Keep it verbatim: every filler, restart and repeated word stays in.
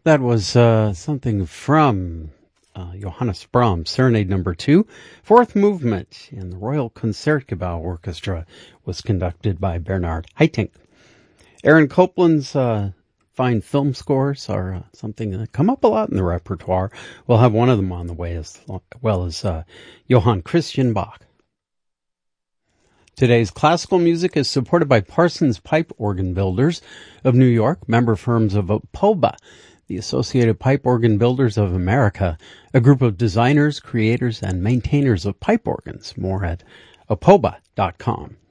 That was uh, something from uh, Johannes Brahms, Serenade Number Two. Fourth movement in the Royal Concertgebouw Orchestra was conducted by Bernard Haitink. Aaron Copland's uh, fine film scores are uh, something that come up a lot in the repertoire. We'll have one of them on the way, as well as uh, Johann Christian Bach. Today's classical music is supported by Parsons Pipe Organ Builders of New York, member firms of APOBA, the Associated Pipe Organ Builders of America, a group of designers, creators, and maintainers of pipe organs. More at apoba dot com.